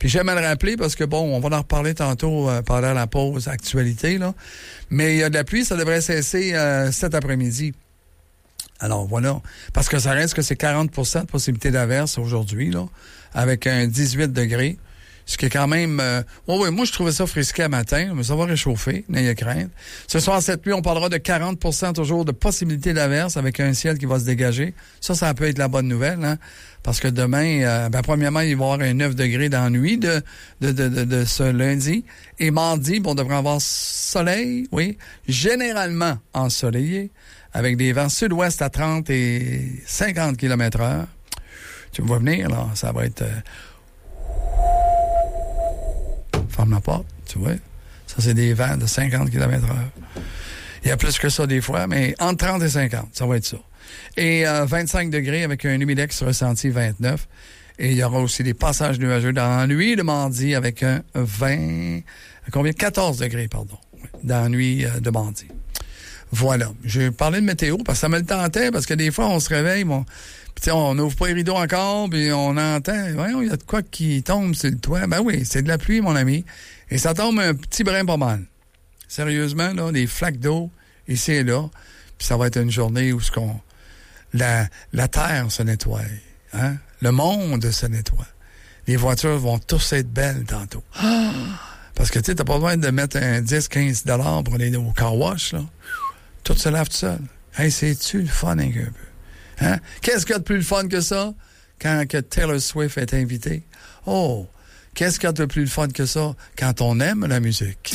Puis j'aime le rappeler parce que, bon, on va en reparler tantôt pendant la pause actualité, là. Mais il y a de la pluie, ça devrait cesser cet après-midi. Alors, voilà. Parce que ça reste que c'est 40 % de possibilité d'averse aujourd'hui, là, avec un 18 degrés. Ce qui est quand même... oui, moi, je trouvais ça frisqué à matin, mais ça va réchauffer, n'ayez crainte. Ce soir, cette nuit, on parlera de 40 % toujours de possibilité d'averse avec un ciel qui va se dégager. Ça peut être la bonne nouvelle, hein? Parce que demain, premièrement, il va y avoir un 9 degrés d'ennui de ce lundi. Et mardi, on devrait avoir soleil, oui, généralement ensoleillé, avec des vents sud-ouest à 30 et 50 km/h. Tu me vois venir, là, ça va être... Ferme la porte, tu vois. Ça, c'est des vents de 50 km/h. Il y a plus que ça des fois, mais entre 30 et 50, ça va être ça. Et 25 degrés avec un humidex ressenti 29. Et il y aura aussi des passages nuageux dans la nuit de mardi avec un 14 degrés, pardon, dans la nuit de mardi. Voilà. J'ai parlé de météo parce que ça me le tentait, parce que des fois, on se réveille, puis on n'ouvre pas les rideaux encore, puis on entend, voyons, il y a de quoi qui tombe sur le toit. Ben oui, c'est de la pluie, mon ami. Et ça tombe un petit brin pas mal. Sérieusement, là, des flaques d'eau, ici et là. Puis ça va être une journée où la terre se nettoie, hein? Le monde se nettoie. Les voitures vont tous être belles tantôt. Parce que, tu sais, t'as pas besoin de mettre un 10-15 $ pour aller au car wash, là. Tout se lave tout seul. Hey, c'est-tu le fun un peu? Hein? Qu'est-ce qu'il y a de plus le fun que ça quand que Taylor Swift est invitée? Oh! Qu'est-ce qu'il y a de plus le fun que ça quand on aime la musique?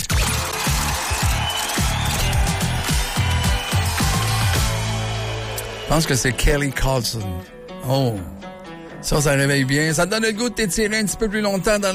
Je pense que c'est Kelly Clarkson. Oh! Ça réveille bien. Ça te donne le goût de t'étirer un petit peu plus longtemps dans